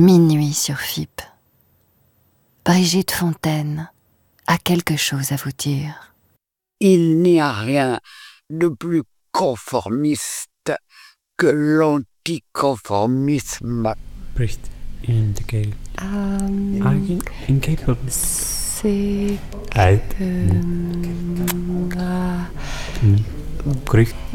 Minuit sur FIP. Brigitte Fontaine a quelque chose à vous dire. Il n'y a rien de plus conformiste que l'anticonformisme. Bricht indicate incapable. C'est Alt. Bricht